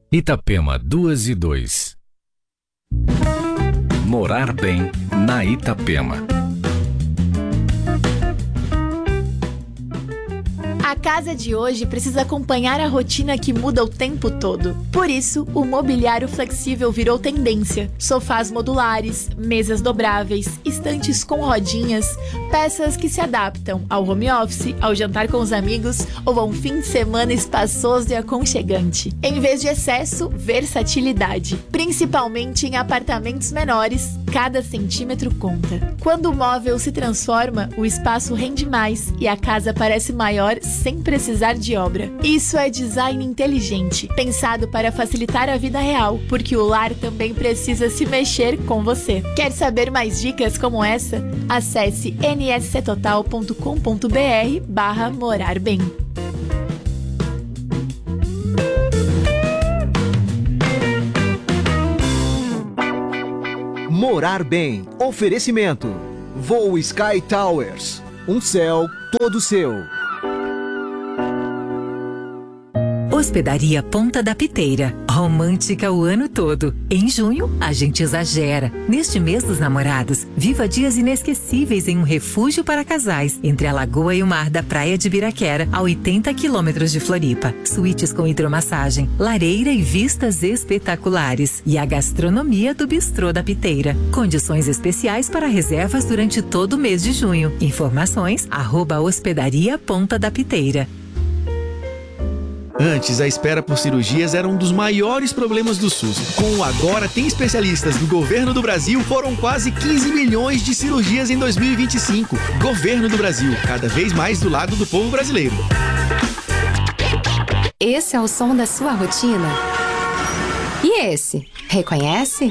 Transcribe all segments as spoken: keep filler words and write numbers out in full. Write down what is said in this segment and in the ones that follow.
Itapema duas e dois. Morar bem na Itapema. A casa de hoje precisa acompanhar a rotina que muda o tempo todo. Por isso, o mobiliário flexível virou tendência. Sofás modulares, mesas dobráveis, estantes com rodinhas, peças que se adaptam ao home office, ao jantar com os amigos ou a um fim de semana espaçoso e aconchegante. Em vez de excesso, versatilidade. Principalmente em apartamentos menores, cada centímetro conta. Quando o móvel se transforma, o espaço rende mais e a casa parece maior sem precisar de obra. Isso é design inteligente, pensado para facilitar a vida real, porque o lar também precisa se mexer com você. Quer saber mais dicas como essa? Acesse n s c total ponto com ponto b r barra morar bem. Morar bem. Oferecimento. Voo Sky Towers. Um céu todo seu. Hospedaria Ponta da Piteira. Romântica o ano todo. Em junho, a gente exagera. Neste mês dos namorados, viva dias inesquecíveis em um refúgio para casais, entre a lagoa e o mar da Praia de Biraquera, a oitenta quilômetros de Floripa. Suítes com hidromassagem, lareira e vistas espetaculares. E a gastronomia do Bistrô da Piteira. Condições especiais para reservas durante todo o mês de junho. Informações, arroba Hospedaria Ponta da Piteira. Antes, a espera por cirurgias era um dos maiores problemas do SUS. Com o Agora Tem Especialistas do Governo do Brasil, foram quase quinze milhões de cirurgias em dois mil e vinte e cinco. Governo do Brasil, cada vez mais do lado do povo brasileiro. Esse é o som da sua rotina? E esse? Reconhece?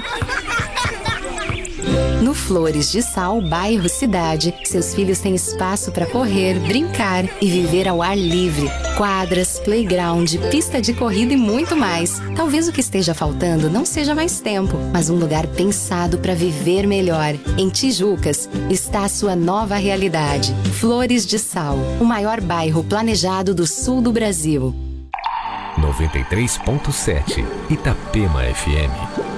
No Flores de Sal, bairro Cidade, seus filhos têm espaço para correr, brincar e viver ao ar livre. Quadras, playground, pista de corrida e muito mais. Talvez o que esteja faltando não seja mais tempo, mas um lugar pensado para viver melhor. Em Tijucas está a sua nova realidade. Flores de Sal, o maior bairro planejado do sul do Brasil. noventa e três ponto sete Itapema F M.